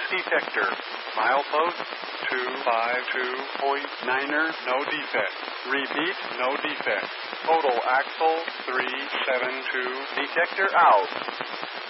detector. Milepost 252.9er, no defect. Repeat, no defect. Total axle 372. Detector out.